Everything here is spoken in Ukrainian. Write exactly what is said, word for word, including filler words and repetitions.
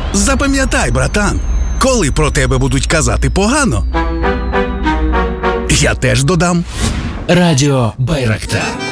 Запам'ятай, братан, коли про тебе будуть казати погано, я теж додам. Радіо Байрактар.